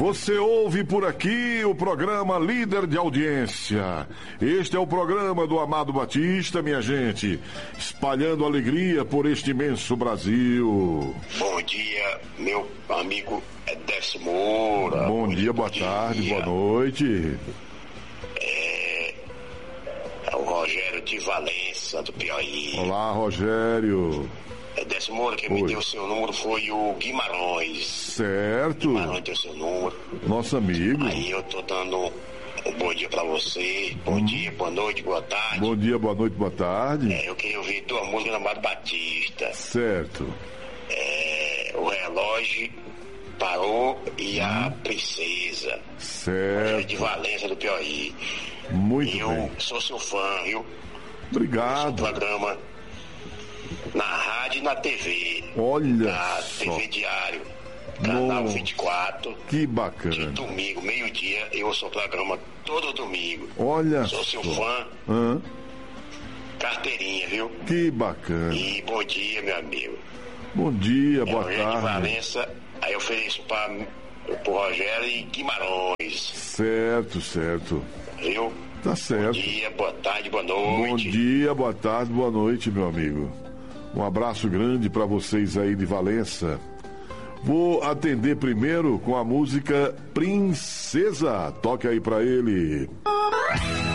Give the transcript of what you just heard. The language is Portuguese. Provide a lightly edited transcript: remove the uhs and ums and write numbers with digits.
Você ouve por aqui o programa Líder de Audiência. Este é o programa do Amado Batista, minha gente, espalhando alegria por este imenso Brasil. Bom dia, meu amigo Décio Moura. Bom dia, boa tarde, boa noite. É o Rogério de Valença, do Piauí. Olá, Rogério. Décio Moura, quem me deu o seu número foi o Guimarães. Certo. Guimarães deu seu número. Nosso amigo. Aí eu tô dando um bom dia pra você. Bom dia, boa noite, boa tarde. Bom dia, boa noite, boa tarde. Eu queria ouvir tua música do Amado Batista. Certo. O relógio parou e a princesa. Certo. De Valença, do Piauí. Muito eu bem. Sou seu fã, viu? Obrigado. Seu programa na rádio e na TV. Olha na só. TV Diário, canal 24. Que bacana. De domingo, meio-dia, eu ouço o programa todo domingo. Olha Sou seu só. fã. Carteirinha, viu? Que bacana. E bom dia, meu amigo. Bom dia, boa Rogério de tarde. Valença, aí eu ofereço pro Rogério e Guimarães. Certo, certo. Viu? Tá certo. Bom dia, boa tarde, boa noite. Bom dia, boa tarde, boa noite, meu amigo. Um abraço grande para vocês aí de Valença. Vou atender primeiro com a música Princesa. Toque aí para ele.